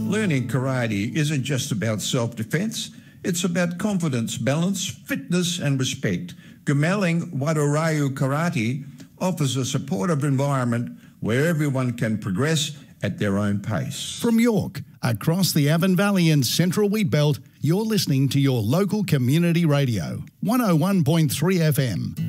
Learning karate isn't just about self-defense, it's about confidence, balance, fitness and respect. Gumaling Wadarayu Karate offers a supportive environment where everyone can progress at their own pace. From York, across the Avon Valley and Central Wheatbelt, you're listening to your local community radio, 101.3 FM.